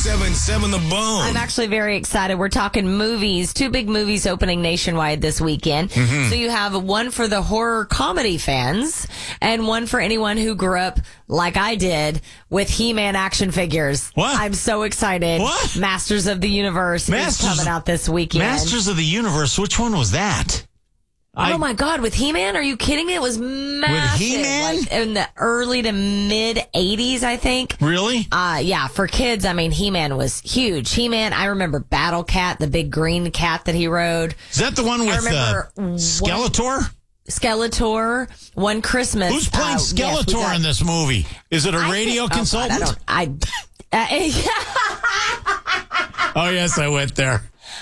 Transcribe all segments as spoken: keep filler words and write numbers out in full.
seven seven The Bone. I'm actually very excited. We're talking movies. Two big movies opening nationwide this weekend. Mm-hmm. So you have one for the horror comedy fans and one for anyone who grew up like I did with He-Man action figures. What? I'm so excited. What? Masters of the Universe Masters, is coming out this weekend. Masters of the Universe. Which one was that? Oh I, my God, with He-Man? Are you kidding me? It was massive. With He-Man? Like in the early to mid eighties, I think. Really? Uh, yeah, for kids, I mean, He-Man was huge. He-Man, I remember Battle Cat, the big green cat that he rode. Is that the one with uh, Skeletor? One, Skeletor, one Christmas. Who's playing uh, Skeletor yes, got, in this movie? Is it a I radio think, consultant? Oh, God, I don't, I, uh, oh, yes, I went there.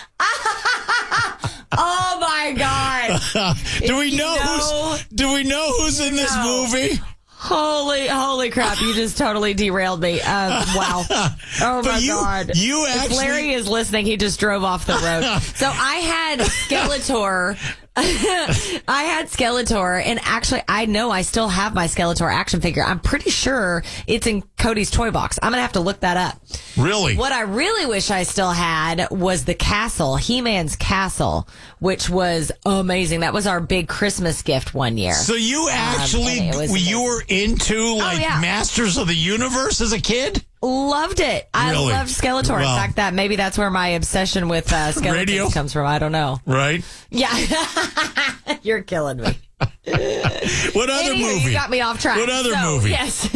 Oh my God! do we know, know who's? Do we know who's in this know. movie? Holy, holy crap! You just totally derailed me. Uh, wow! Oh my you, God! You actually... If Larry is listening, he just drove off the road. So I had Skeletor. I had Skeletor, and actually, I know I still have my Skeletor action figure. I'm pretty sure it's in Cody's toy box. I'm gonna have to look that up. Really? What I really wish I still had was the castle, He-Man's castle, which was amazing. That was our big Christmas gift one year. So you actually, um, you were into like oh, yeah. Masters of the Universe as a kid? Loved it. I really? loved Skeletor. Well, in fact, that maybe that's where my obsession with uh, skeletons comes from. I don't know. Right? Yeah. You're killing me. What other Anyway, movie? You got me off track. What other so, movie?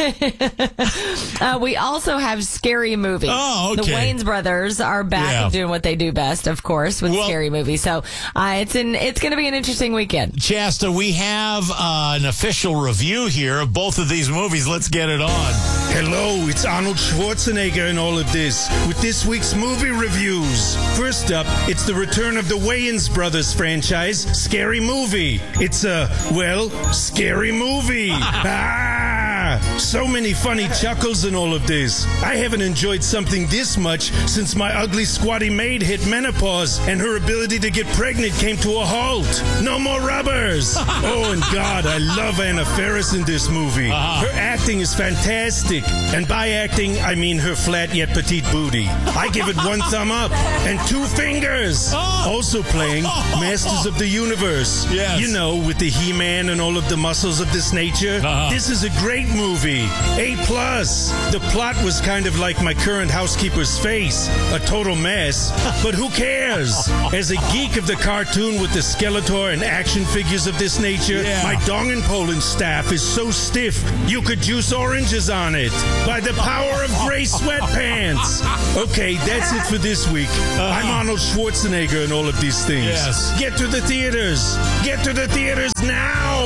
Yes. uh, we also have Scary Movie. Oh, okay. The Wayans brothers are back yeah. and doing what they do best, of course, with well, Scary Movie. So uh, it's an it's going to be an interesting weekend. Shasta, we have uh, an official review here of both of these movies. Let's get it on. Hello, it's Arnold Schwarzenegger in all of this with this week's movie reviews. First up, it's the return of the Wayans Brothers franchise, Scary Movie. It's a, well, scary movie. Ah, so many funny chuckles in all of this. I haven't enjoyed something this much since my ugly squatty maid hit menopause and her ability to get pregnant came to a halt. No more rubbers. Oh, and God, I love Anna Faris in this movie. Her acting is fantastic. And by acting, I mean her flat yet petite booty. I give it one thumb up and two fingers. Also playing Masters of the Universe. Yes. You know, with the He-Man and all of the muscles of this nature. Uh-huh. This is a great movie. A plus. The plot was kind of like my current housekeeper's face. A total mess. But who cares? As a geek of the cartoon with the Skeletor and action figures of this nature, yeah. my Dongenpolen staff is so stiff you could juice oranges on it. By the power of gray sweatpants. Okay, that's it for this week. Uh-huh. I'm Arnold Schwarzenegger and all of these things. Yes. Get to the theaters. Get to the theaters now.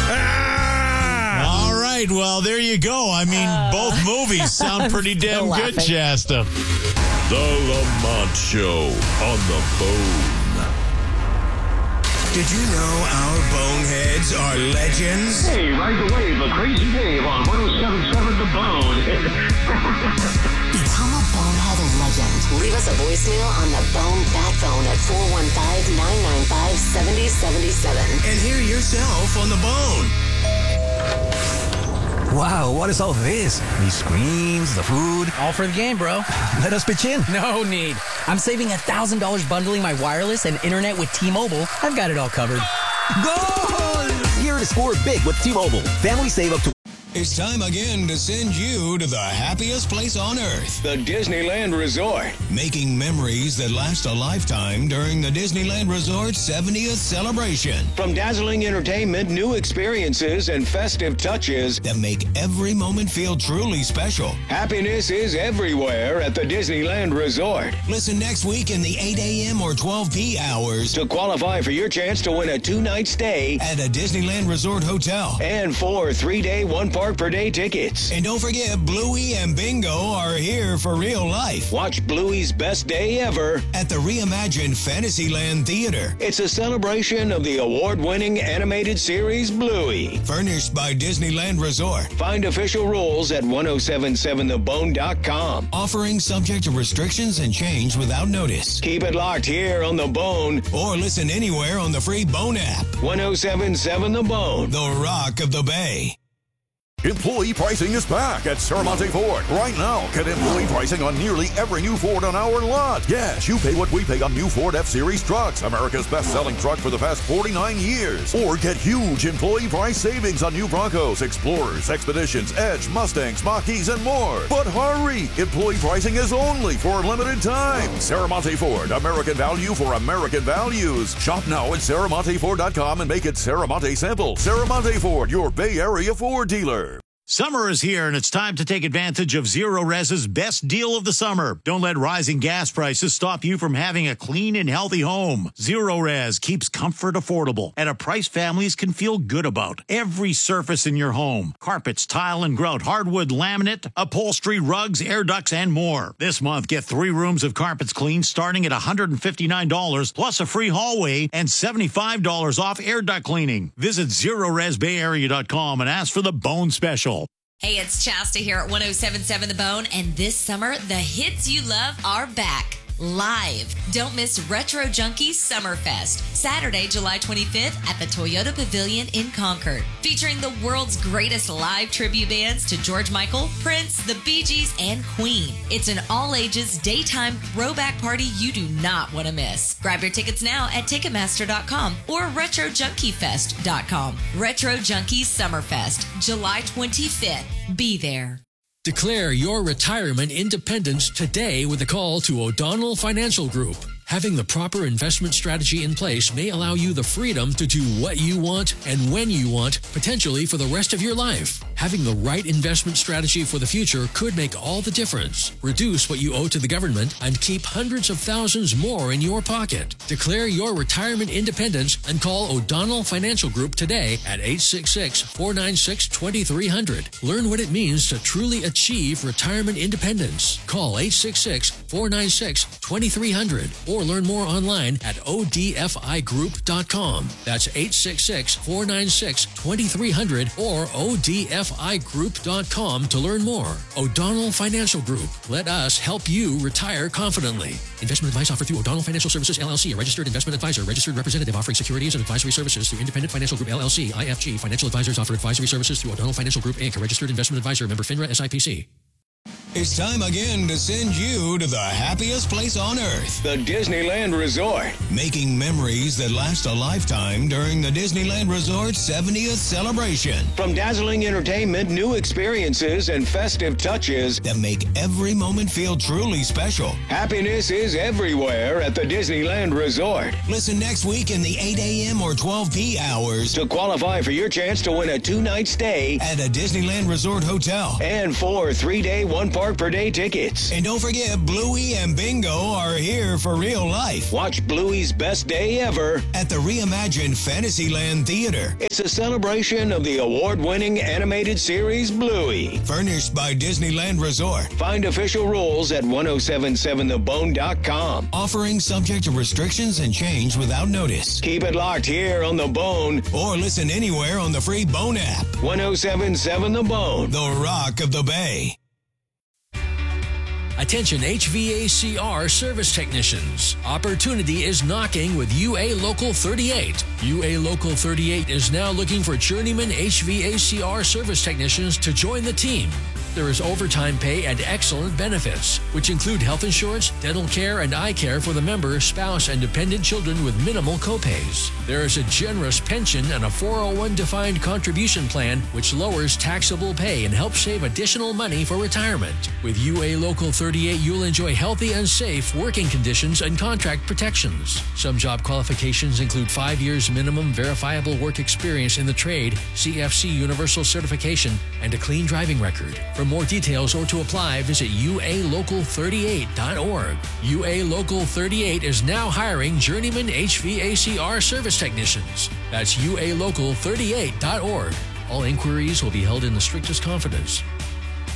Ah! All right, well, there you go. I mean, uh, both movies sound pretty damn good, Shasta. The Lamont Show on the Bone. Did you know our boneheads are legends? Hey, ride the wave of Crazy Dave on one oh seven point seven The Bone. Become a bonehead legend. Leave us a voicemail on the Bone Bat Phone at four one five, nine nine five, seven oh seven seven. And hear yourself on The Bone. Wow, what is all this? These screens, the food. All for the game, bro. Let us pitch in. No need. I'm saving one thousand dollars bundling my wireless and internet with T-Mobile. I've got it all covered. Goal! Here to score big with T-Mobile. Family save up to... It's time again to send you to the happiest place on earth, the Disneyland Resort. Making memories that last a lifetime during the Disneyland Resort seventieth celebration. From dazzling entertainment, new experiences, and festive touches that make every moment feel truly special. Happiness is everywhere at the Disneyland Resort. Listen next week in the eight a.m. or twelve p hours to qualify for your chance to win a two-night stay at a Disneyland Resort hotel and four three-day, one-park per day tickets. And don't forget, Bluey and Bingo are here for real life. Watch Bluey's best day ever at the reimagined Fantasyland Theater. It's a celebration of the award-winning animated series Bluey. Furnished by Disneyland Resort. Find official rules at ten seventy-seven the bone dot com. Offering subject to restrictions and change without notice. Keep it locked here on The Bone. Or listen anywhere on the free Bone app. ten seventy-seven The Bone. The Rock of the Bay. Employee pricing is back at Serramonte Ford. Right now, get employee pricing on nearly every new Ford on our lot. Yes, you pay what we pay on new Ford F-Series trucks, America's best-selling truck for the past forty-nine years. Or get huge employee price savings on new Broncos, Explorers, Expeditions, Edge, Mustangs, Mach-E's, and more. But hurry! Employee pricing is only for a limited time. Serramonte Ford, American value for American values. Shop now at Serramonte Ford dot com and make it Serramonte simple. Serramonte Ford, your Bay Area Ford dealer. Summer is here, and it's time to take advantage of Zero Res's best deal of the summer. Don't let rising gas prices stop you from having a clean and healthy home. Zero Res keeps comfort affordable at a price families can feel good about. Every surface in your home: carpets, tile and grout, hardwood, laminate, upholstery, rugs, air ducts, and more. This month, get three rooms of carpets cleaned starting at one hundred fifty-nine dollars plus a free hallway and seventy-five dollars off air duct cleaning. Visit Zero Res Bay Area dot com and ask for the Bone Special. Hey, it's Chasta here at one oh seven point seven The Bone, and this summer, the hits you love are back. Live. Don't miss Retro Junkies Summerfest, Saturday, July twenty-fifth at the Toyota Pavilion in Concord. Featuring the world's greatest live tribute bands to George Michael, Prince, the Bee Gees, and Queen. It's an all-ages daytime throwback party you do not want to miss. Grab your tickets now at Ticketmaster dot com or Retro Junkie Fest dot com. Retro Junkies Summerfest, July twenty-fifth. Be there. Declare your retirement independence today with a call to O'Donnell Financial Group. Having the proper investment strategy in place may allow you the freedom to do what you want and when you want, potentially for the rest of your life. Having the right investment strategy for the future could make all the difference. Reduce what you owe to the government and keep hundreds of thousands more in your pocket. Declare your retirement independence and call O'Donnell Financial Group today at eight six six, four nine six, two three zero zero. Learn what it means to truly achieve retirement independence. Call eight six six, four nine six, two three zero zero or learn more online at O D F I group dot com. That's eight six six, four nine six, two three zero zero or O D F I group dot com to learn more. O'Donnell Financial Group. Let us help you retire confidently. Investment advice offered through O'Donnell Financial Services, L L C, a registered investment advisor, registered representative offering securities and advisory services through Independent Financial Group, L L C, I F G. Financial advisors offer advisory services through O'Donnell Financial Group, Incorporated, a registered investment advisor, member FINRA S I P C. It's time again to send you to the happiest place on earth, the Disneyland Resort. Making memories that last a lifetime during the Disneyland Resort seventieth celebration. From dazzling entertainment, new experiences, and festive touches that make every moment feel truly special. Happiness is everywhere at the Disneyland Resort. Listen next week in the eight a.m. or twelve p hours to qualify for your chance to win a two-night stay at a Disneyland Resort hotel and four three-day, one-park per day tickets. And don't forget, Bluey and Bingo are here for real life. Watch Bluey's best day ever at the reimagined Fantasyland Theater. It's a celebration of the award-winning animated series Bluey. Furnished by Disneyland Resort. Find official rules at ten seventy-seven the bone dot com. Offering subject to restrictions and change without notice. Keep it locked here on The Bone. Or listen anywhere on the free Bone app. ten seventy-seven The Bone. The Rock of the Bay. Attention H V A C R service technicians. Opportunity is knocking with U A Local thirty-eight. U A Local thirty-eight is now looking for journeyman H V A C R service technicians to join the team. There is overtime pay and excellent benefits, which include health insurance, dental care, and eye care for the member, spouse, and dependent children with minimal copays. There is a generous pension and a four oh one defined contribution plan, which lowers taxable pay and helps save additional money for retirement. With U A Local thirty-eight, you'll enjoy healthy and safe working conditions and contract protections. Some job qualifications include five years minimum verifiable work experience in the trade, C F C Universal Certification, and a clean driving record. For more details or to apply, visit U A local thirty-eight dot org. U A Local thirty-eight is now hiring journeyman H V A C R service technicians. That's U A local thirty-eight dot org. All inquiries will be held in the strictest confidence.